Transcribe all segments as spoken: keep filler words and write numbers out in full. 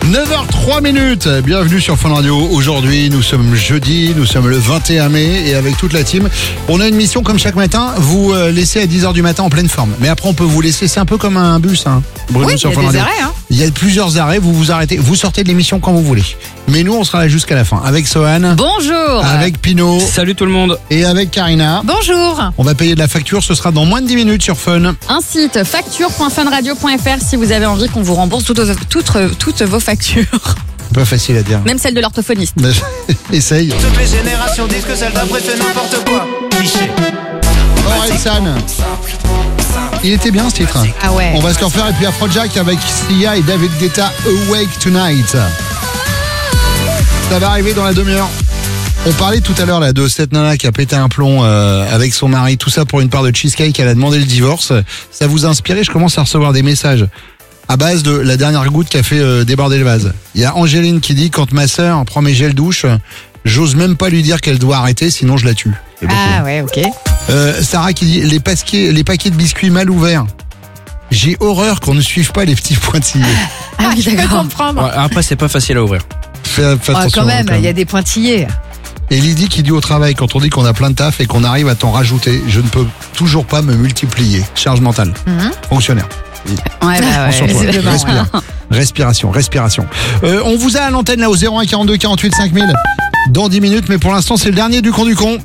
neuf heures trois minutes, bienvenue sur Fun Radio. Aujourd'hui, nous sommes jeudi, nous sommes le vingt et un mai et avec toute la team, on a une mission comme chaque matin, vous laisser à dix heures du matin en pleine forme. Mais après, on peut vous laisser, c'est un peu comme un bus, hein. Bruno, oui, sur il y a Fun des Radio. arrêts, hein. Il y a plusieurs arrêts, vous vous arrêtez, vous sortez de l'émission quand vous voulez. Mais nous, on sera là jusqu'à la fin avec Sohan, Bonjour. avec Pino Salut tout le monde. et avec Karina. Bonjour. On va payer de la facture, ce sera dans moins de dix minutes sur Fun. Un site facture point fun radio point f r si vous avez envie qu'on vous rembourse toutes, toutes, toutes vos factures. Pas facile à dire. Même celle de l'orthophoniste. Mais, essaye. Toutes les générations disent que celle d'après fait n'importe quoi. Cliché. Orelsan. Il était bien ce titre. Ah ouais. On va se le refaire et puis Afrojack avec Sia et David Guetta, Awake Tonight. Ça va arriver dans la demi-heure. On parlait tout à l'heure là de cette nana qui a pété un plomb euh, avec son mari, tout ça pour une part de cheesecake, elle a demandé le divorce. Ça vous a inspiré? Je commence à recevoir des messages à base de la dernière goutte qui a fait euh, déborder le vase. Il y a Angéline qui dit: quand ma sœur prend mes gels douche, j'ose même pas lui dire qu'elle doit arrêter, sinon je la tue. C'est beaucoup. Ah ouais, ok. Euh, Sarah qui dit: les paquets, les paquets de biscuits mal ouverts. J'ai horreur qu'on ne suive pas les petits pointillés. Ah oui, Je peux d'accord. comprendre. Ouais, après, c'est pas facile à ouvrir. Fais, fais Ah, attention. quand même, hein, il y a des pointillés. Et Lydie qui dit au travail, quand on dit qu'on a plein de taf et qu'on arrive à t'en rajouter, je ne peux toujours pas me multiplier. Charge mentale. Mhm. Fonctionnaire. Ouais, bah Prends sur ouais. toi. visiblement, Respire. Respiration, respiration. Euh, on vous a à l'antenne là au zéro un quarante-deux quarante-huit cinq mille dans dix minutes, mais pour l'instant c'est le dernier du con du con.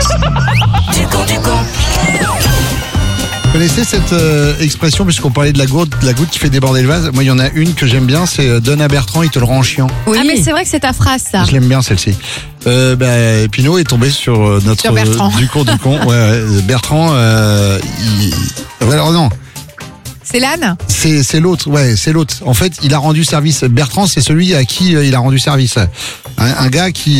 Vous connaissez cette euh, expression, puisqu'on parlait de la goutte, de la goutte qui fait déborder le vase? Moi, il y en a une que j'aime bien, c'est euh, donne à Bertrand, il te le rend chiant. Oui. Ah mais c'est vrai que c'est ta phrase ça. Je l'aime bien celle-ci. Euh, bah, Pinot est tombé sur euh, notre Sur Bertrand. euh, du con du con. Ouais, ouais, Bertrand, euh, il... alors non, C'est l'âne. c'est c'est l'autre. Ouais, c'est l'autre. En fait, il a rendu service. Bertrand, c'est celui à qui euh, il a rendu service. Un, un gars qui,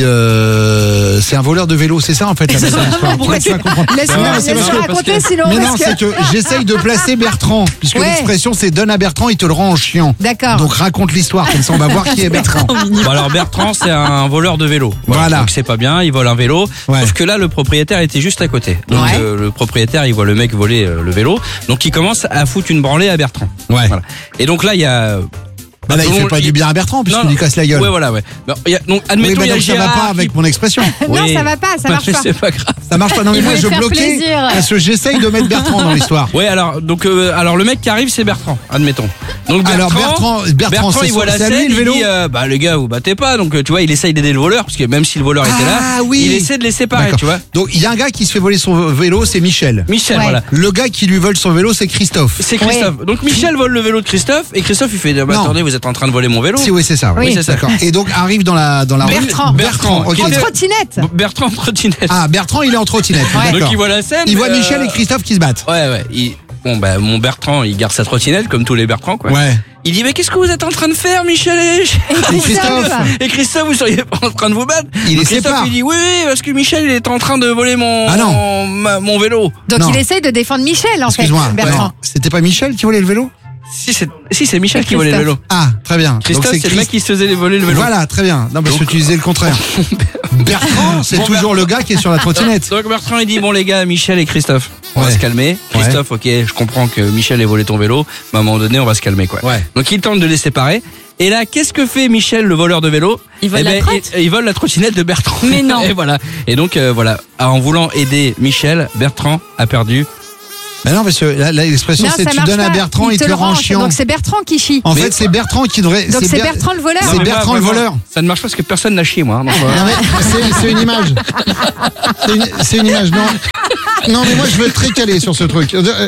euh, c'est un voleur de vélo. C'est ça en fait la base de l'histoire. Pourquoi Tu vas tu- comprendre. Laisse-moi Non, c'est laisse-moi parce que- raconter sinon. Mais non, parce que- c'est que j'essaye de placer Bertrand, puisque Ouais. l'expression c'est donne à Bertrand, il te le rend en chiant. D'accord. Donc raconte l'histoire, comme ça on va voir qui est Bertrand. Bon, alors Bertrand, c'est un voleur de vélo. Voilà. Donc c'est pas bien, il vole un vélo. Ouais. Sauf que là, le propriétaire était juste à côté. Donc Ouais. euh, le propriétaire, il voit le mec voler euh, le vélo. Donc il commence à foutre une branlée à Bertrand. Ouais. Voilà. Et donc là, il y a. Bah là, il Selon- fait pas du bien à Bertrand, puisqu'il Non, lui casse la gueule. Ouais, voilà, ouais. Bon, il y a- donc Oui, admettons, bah il y a donc ça va Gérard pas qui- avec mon expression. Non, Oui. ça va pas, ça marche pas. C'est pas grave. Ça marche pas. Non, mais Il moi veut je faire bloquais plaisir. parce que j'essaye de mettre Bertrand dans l'histoire. Ouais, alors donc euh, alors le mec qui arrive, c'est Bertrand, admettons. Donc Alors Bertrand, Bertrand, c'est il son- voit la c'est à lui, scène, le vélo. il dit euh, bah les gars, vous battez pas. Donc euh, tu vois, il essaye d'aider le voleur parce que même si le voleur était là, Ah oui. il essaie de les séparer, D'accord. tu vois. Donc il y a un gars qui se fait voler son vélo, c'est Michel. Michel, Ouais. voilà. Le gars qui lui vole son vélo, c'est Christophe. C'est Christophe. Donc Michel vole le vélo de Christophe et Christophe il fait bah, Non. attendez, vous êtes en train de voler mon vélo. Si oui, c'est ça. Oui. Oui, c'est ça. D'accord. Et donc arrive dans la dans la rue- Bertrand. Bertrand. Ok. En Qui- trottinette. Bertrand en trottinette. Ah, Bertrand, il est en trottinette. Ouais. D'accord. Donc il voit la scène. Il voit euh, Michel et Christophe qui se battent. Ouais, ouais. Il- Bon bah mon Bertrand, il garde sa trottinette comme tous les Bertrands quoi. Ouais. Il dit mais qu'est-ce que vous êtes en train de faire, Michel et Et Christophe. Et Christophe, vous seriez pas en train de vous battre? Il Donc les Christophe, sépare. il dit oui, oui, parce que Michel, il est en train de voler mon, Ah non. mon, ma- mon vélo. Donc Non. il essaye de défendre Michel en fait. Excuse-moi. Bertrand. Ouais. C'était pas Michel qui volait le vélo? Si c'est, si c'est Michel Et qui volait le vélo. Christophe. Ah, très bien. Christophe, Donc c'est le mec Christ- qui se faisait voler le vélo. Voilà, très bien. Non, parce que tu disais le contraire. Bertrand, c'est Bon, toujours le gars qui est sur la trottinette. Donc Bertrand, il dit bon les gars, Michel et Christophe, on Ouais. va se calmer. Christophe, ok, je comprends que Michel ait volé ton vélo, mais à un moment donné, on va se calmer quoi. Ouais. Donc il tente de les séparer. Et là, qu'est-ce que fait Michel, le voleur de vélo? Il vole Eh la ben, trotte il, il vole la trottinette de Bertrand. Mais non. Et voilà. Et donc euh, voilà, en voulant aider Michel, Bertrand a perdu. Mais non, parce que là, là, l'expression Non, c'est ça tu marche donnes à pas. Bertrand, il te le rend chiant. Donc c'est Bertrand qui chie. En Mais- fait, c'est Bertrand qui devrait. Donc c'est Ber- Bertrand le voleur. C'est Non, mais Bertrand moi, le moi, voleur. Ça ne marche pas parce que personne n'a chié moi. hein, donc, euh, Non, mais c'est- c'est une image. C'est une, c'est une image, non. Non, mais moi je veux être très calé sur ce truc. Euh,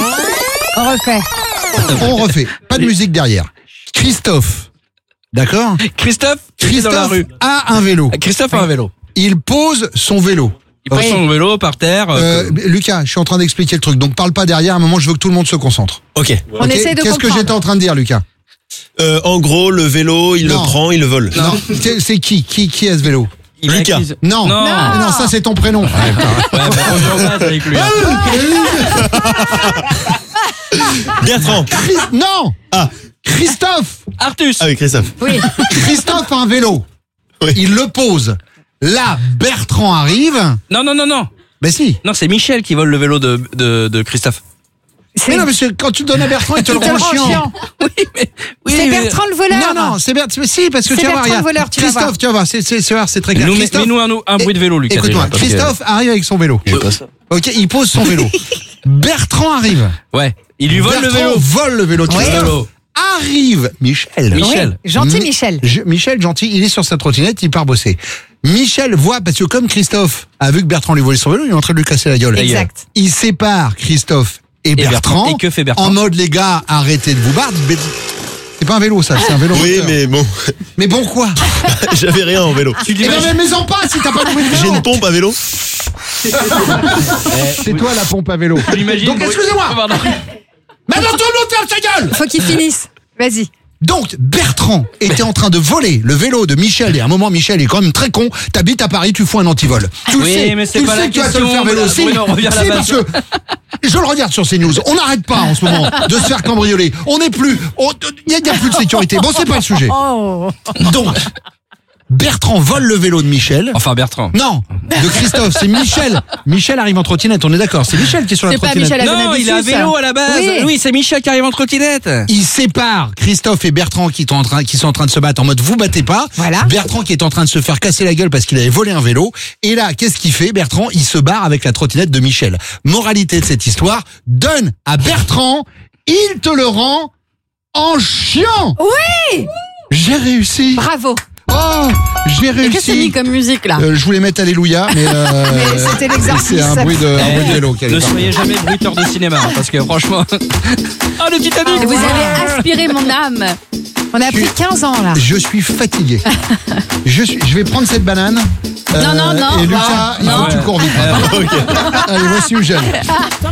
On refait. On refait. Pas de musique derrière. Christophe. D'accord? Christophe, il est dans la Christophe rue. a un vélo. Christophe a un vélo. Il pose son vélo. Il pose Oui. son vélo par terre. euh, Euh, Lucas, je suis en train d'expliquer le truc, donc parle pas derrière. À un moment, je veux que tout le monde se concentre. Ok. On Ok, essaie de Qu'est-ce que comprendre. j'étais en train de dire, Lucas? Euh, en gros, le vélo, il Non. le prend, il le vole. Non. C'est c'est qui? Qui qui a ce vélo? il Lucas. accuse- Non. Non. non, ça c'est ton prénom. Ouais, bah, on se repasse avec lui. hein. Bertrand. Chris- Non. Ah. Christophe. Artus. Ah oui, Christophe. Oui. Christophe a un vélo. Oui. Il le pose. Là, Bertrand arrive. Non, non, non, non. Ben si. Non, c'est Michel qui vole le vélo de, de, de Christophe. Mais non, parce que quand tu le donnes à Bertrand, il te le Il te rend le rend chiant. chiant. Oui, mais. Oui, C'est mais- Bertrand le voleur. Non, non, c'est Bertrand. Si, parce que C'est tu vas voir, Bertrand regarde. le voleur, tu vas voir. Christophe, tu vas voir, c'est, c'est, c'est, c'est très clair. Nous, mets- Christophe, mets-nous un, un bruit de vélo, Lucas. écoute-moi, déjà, parce que- Christophe arrive avec son vélo. J'ai pas ça. Ok, il pose son vélo. Bertrand arrive. Ouais, il lui vole le Bertrand vélo. vole le vélo de Le Christophe. vélo. Arrive Michel. Michel. Oui, gentil Mi- Michel. Je- Michel, gentil, il est sur sa trottinette, il part bosser. Michel voit, parce que comme Christophe a vu que Bertrand lui volait son vélo, il est en train de lui casser la gueule. Exact. Il sépare Christophe et, Bertrand. Bertrand. Et que fait Bertrand En mode, les gars, arrêtez de vous battre. Mais c'est pas un vélo, ça, c'est un vélo Oui, moteur. mais bon, Mais bon, quoi? j'avais rien en vélo. Tu Eh ben, mais mets-en pas si t'as pas de vélo. J'ai une pompe à vélo. C'est toi la pompe à vélo. L'imagine- Donc, excusez-moi. Pardon. Maintenant, tout le monde ferme sa gueule. Faut qu'il finisse. Vas-y. Donc, Bertrand était en train de voler le vélo de Michel. Et à un moment, Michel est quand même très con. T'habites à Paris, tu fous un antivol. Tu le Oui, sais. mais c'est tu pas le sais la que tu vas te le question, faire vélo. Bruno, Si, Bruno, reviens à la si, base. parce que je le regarde sur CNews. On n'arrête pas en ce moment de se faire cambrioler. On n'est plus. Il n'y a, y a plus de sécurité. Bon, c'est pas le sujet. Oh. Donc, Bertrand vole le vélo de Michel. Enfin, Bertrand. Non, de Christophe, c'est Michel. Michel arrive en trottinette, on est d'accord. C'est Michel qui est sur la C'est pas trottinette. Michel à Non, il est à Bonavitus. vélo à la base. Oui. Oui, c'est Michel qui arrive en trottinette. Il sépare Christophe et Bertrand qui sont, en train, qui sont en train de se battre en mode vous battez pas. Voilà. Bertrand qui est en train de se faire casser la gueule parce qu'il avait volé un vélo. Et là, qu'est-ce qu'il fait Bertrand, il se barre avec la trottinette de Michel. Moralité de cette histoire, donne à Bertrand, il te le rend en chiant. Oui. J'ai réussi. Bravo. Oh, j'ai Et qu'est-ce que c'est mis réussi. comme musique là? Euh, je voulais mettre Alléluia, mais, euh, Mais c'était l'exercice. c'est un bruit de, un bruit de vélo. qui allait Ne pas. soyez jamais bruiteur de cinéma, hein, parce que franchement. Ah, le Titanic. Vous avez aspiré mon âme. On a pris quinze ans là. Je suis fatigué. je, suis, je vais prendre cette banane. Non, non, non, Et Lucas, non, il faut non. que tu cours vite. Allez, voici Eugène.